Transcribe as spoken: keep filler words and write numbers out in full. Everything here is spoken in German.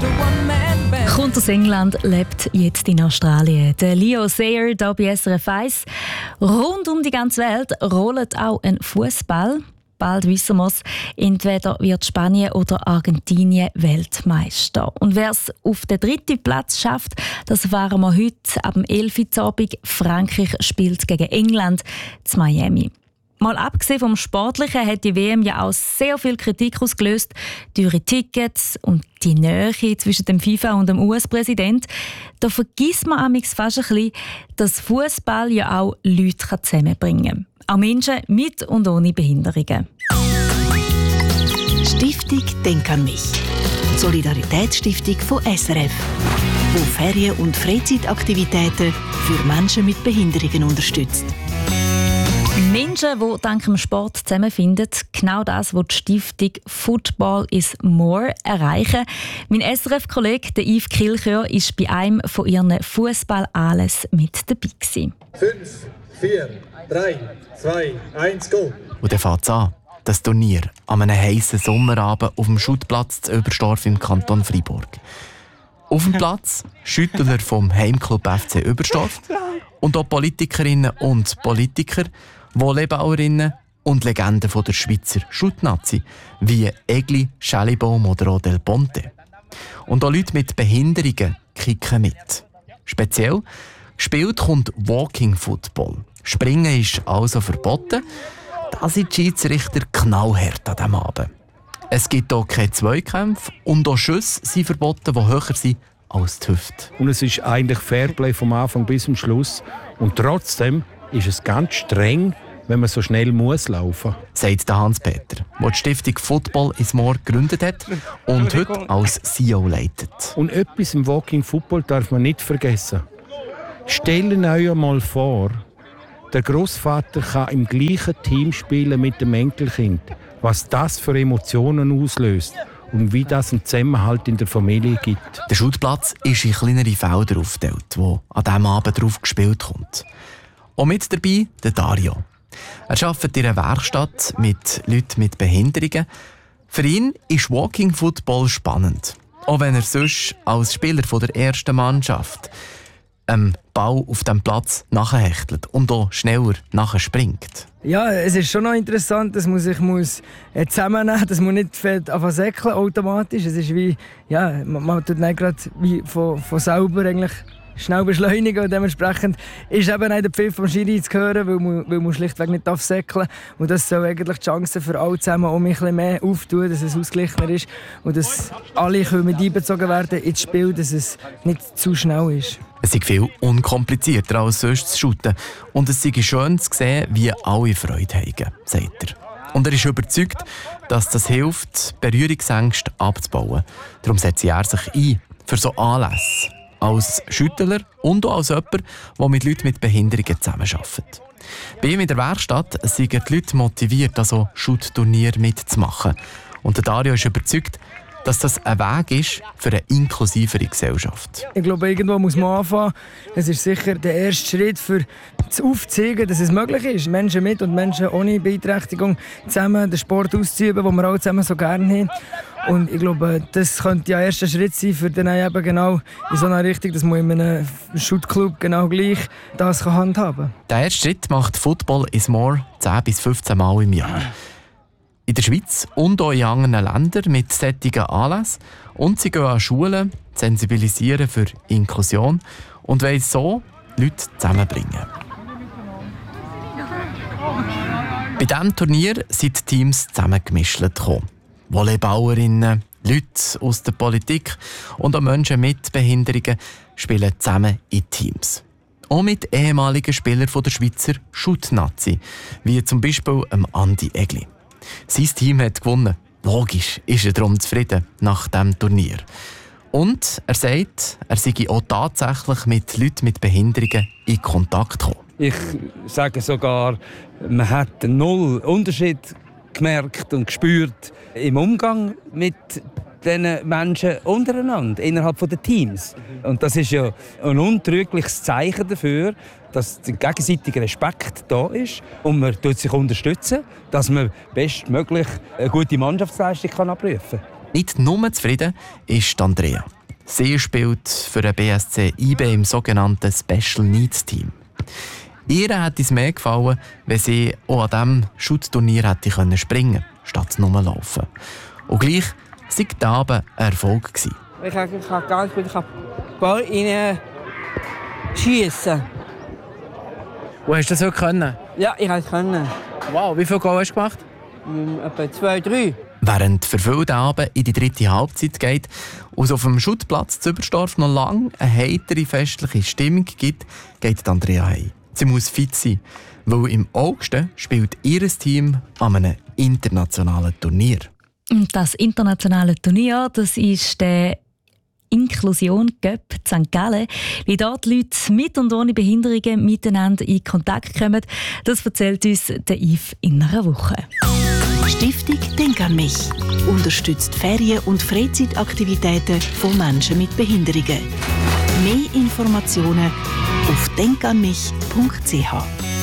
Kommt aus England, lebt jetzt in Australien. Der Leo Sayer, hier bei S R F eins. Rund um die ganze Welt rollt auch ein Fußball. Bald wissen wir es, entweder wird Spanien oder Argentinien Weltmeister. Und wer es auf den dritten Platz schafft, das erfahren wir heute ab dem elf Uhr Abend. Frankreich spielt gegen England zu Miami. Mal abgesehen vom Sportlichen hat die W M ja auch sehr viel Kritik ausgelöst. Teure Tickets und die Nähe zwischen dem FIFA und dem U S-Präsident. Da vergisst man amigs fast ein bisschen, dass Fußball ja auch Leute zusammenbringen kann. Auch Menschen mit und ohne Behinderungen. Stiftung Denk an mich. Solidaritätsstiftung von S R F, die Ferien- und Freizeitaktivitäten für Menschen mit Behinderungen unterstützt. Menschen, die dank dem Sport zusammenfinden, genau das, was die Stiftung Football is More erreichen. Mein S R F-Kollege Yves Kilchör war bei einem von ihren Fußball-Anlässen mit dabei. Fünf, vier, drei, zwei, eins, go! Und dann fängt es an. Das Turnier an einem heissen Sommerabend auf dem Schuttplatz zu Oberstdorf im Kanton Freiburg. Auf dem Platz Schüttler vom Heimclub F C Oberstdorf und auch Politikerinnen und Politiker, Volleyballerinnen und Legenden von der Schweizer Schuttnazi, wie Egli, Schellibaum oder auch Del Ponte. Und auch Leute mit Behinderungen kicken mit. Speziell gespielt kommt Walking Football. Springen ist also verboten. Da sind die Schiedsrichter knallhart an diesem Abend. Es gibt auch keine Zweikämpfe und auch Schüsse sind verboten, die höher sind als die Hüfte. Und es ist eigentlich Fairplay vom Anfang bis zum Schluss. Und trotzdem ist es ganz streng, wenn man so schnell muss laufen, sagt Hans-Peter, der die Stiftung Football is More gegründet hat und heute als C E O leitet. Und etwas im Walking Football darf man nicht vergessen. Stellen euch einmal vor, der Großvater kann im gleichen Team spielen mit dem Enkelkind. Was das für Emotionen auslöst und wie das einen Zusammenhalt in der Familie gibt. Der Schuttplatz ist in kleinere Felder aufgeteilt, wo an diesem Abend drauf gespielt kommt. Und mit dabei der Dario. Er arbeitet in einer Werkstatt mit Leuten mit Behinderungen. Für ihn ist Walking Football spannend. Auch wenn er sonst als Spieler der ersten Mannschaft einen Ball auf dem Platz nachhechtelt und auch schneller nachspringt. Ja, es ist schon noch interessant, dass man sich muss zusammennehmen, dass man nicht anfangen zu säckeln automatisch. Es ist wie, ja, man, man tut nicht gerade wie von, von selber eigentlich schnell beschleunigen und dementsprechend ist eben auch der Pfiff vom Schiri zu hören, weil man, weil man schlichtweg nicht säckeln darf. Und das soll eigentlich die Chancen für alle zusammen um ein bisschen mehr auftun, dass es ausgeglichener ist und dass alle mit einbezogen werden ins Spiel, dass es nicht zu schnell ist. Es ist viel unkomplizierter als sonst zu shooten und es ist schön zu sehen, wie alle Freude haben, sagt er. Und er ist überzeugt, dass das hilft, Berührungsängste abzubauen. Darum setzt er sich ein für so Anlässe. Als Schüttler und auch als jemand, der mit Leuten mit Behinderungen zusammenarbeitet. Bei ihm in der Werkstatt sind die Leute motiviert, also Schuttturnier mitzumachen. Und der Dario ist überzeugt, dass das ein Weg ist für eine inklusivere Gesellschaft. Ich glaube, irgendwo muss man anfangen. Es ist sicher der erste Schritt, für aufzuzeigen, dass es möglich ist, Menschen mit und Menschen ohne Beeinträchtigung zusammen den Sport auszuüben, den wir alle zusammen so gerne haben. Und ich glaube, das könnte ja ein erster Schritt sein, für dann eben genau in so einer Richtung, dass man in einem Schuttclub genau gleich das handhaben kann. Der erste Schritt macht Football is More zehn bis fünfzehn Mal im Jahr. In der Schweiz und auch in anderen Ländern mit solchen Anlässen. Und sie gehen an Schulen, sensibilisieren für Inklusion und wollen so Leute zusammenbringen. Bei diesem Turnier sind die Teams zusammengemischt gekommen. Volleyballerinnen, Leute aus der Politik und auch Menschen mit Behinderungen spielen zusammen in Teams. Auch mit ehemaligen Spielern der Schweizer Schuttnazi, wie zum Beispiel Andi Egli. Sein Team hat gewonnen. Logisch ist er darum zufrieden nach diesem Turnier. Und er sagt, er sei auch tatsächlich mit Leuten mit Behinderungen in Kontakt gekommen. Ich sage sogar, man hat null Unterschied gemerkt und gespürt im Umgang mit diesen Menschen untereinander, innerhalb der Teams. Und das ist ja ein untrügliches Zeichen dafür, dass der gegenseitige Respekt da ist und man sich unterstützen, dass man bestmöglich eine gute Mannschaftsleistung abrufen kann. Nicht nur zufrieden ist Andrea. Sie spielt für den B S C I B im sogenannten Special Needs Team. Ihr hätte es mehr gefallen, wenn sie auch an diesem Schutzturnier hätte können springen, statt nur laufen. Und gleich war der Abend ein Erfolg. Ich kann, ich kann ganz gut, ich kann Ball rein schiessen. Wo hast du das heute können? Ja, ich konnte es können. Wow, wie viele Goal hast du gemacht? Um, etwa zwei, drei. Während der verfüllten Abend in die dritte Halbzeit geht und es auf dem Schuttplatz zu Überstorf noch lange eine heitere festliche Stimmung gibt, geht Andrea heim. Sie muss fit sein, weil im August spielt ihr Team an einem internationalen Turnier. Das internationale Turnier, das ist der Inklusion Cup Sankt Gallen. Wie dort Leute mit und ohne Behinderungen miteinander in Kontakt kommen, das erzählt uns der Yves in einer Woche. Stiftung Denk an mich unterstützt Ferien- und Freizeitaktivitäten von Menschen mit Behinderungen. Mehr Informationen auf denk an mich punkt c h.